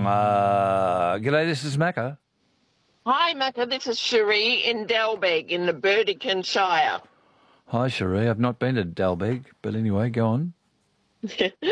G'day, this is Macca. Hi, Macca. This is Cherie in Dalbeg in the Burdekin Shire. Hi, Cherie. I've not been to Dalbeg, but anyway, go on.